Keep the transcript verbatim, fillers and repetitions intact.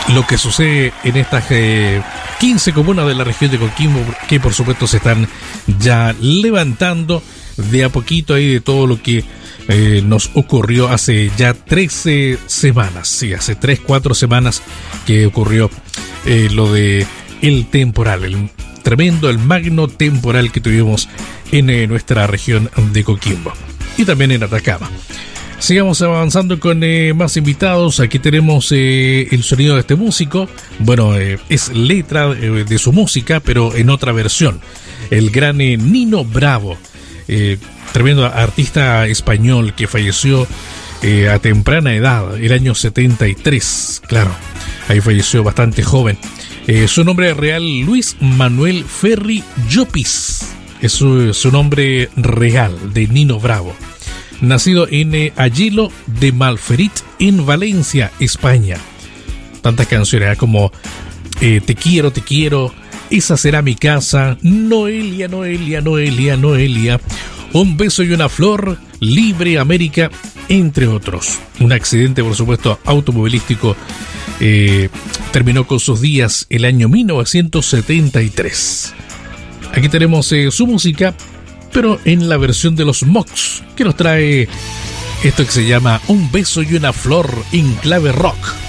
lo que sucede en estas eh, quince comunas de la región de Coquimbo, que por supuesto se están ya levantando de a poquito ahí de todo lo que eh, nos ocurrió hace ya trece semanas, sí, hace tres, cuatro semanas que ocurrió eh, lo de el temporal, el tremendo, el magno temporal que tuvimos en eh, nuestra región de Coquimbo y también en Atacama. Sigamos avanzando con eh, más invitados. Aquí tenemos eh, el sonido de este músico. Bueno, eh, es letra eh, de su música, pero en otra versión. El gran eh, Nino Bravo, eh, tremendo artista español que falleció eh, a temprana edad, el año setenta y tres. Claro, ahí falleció bastante joven. Eh, su nombre real, Luis Manuel Ferri Llopis. Es su, su nombre real de Nino Bravo. Nacido en eh, Ayilo de Malferit, en Valencia, España. Tantas canciones ¿eh? como eh, Te quiero, te quiero, Esa será mi casa, Noelia, Noelia, Noelia, Noelia, Un beso y una flor, Libre América, entre otros. Un accidente, por supuesto, automovilístico eh, terminó con sus días el año mil novecientos setenta y tres. Aquí tenemos eh, su música, pero en la versión de los Mox, que nos trae esto que se llama Un beso y una flor en clave rock.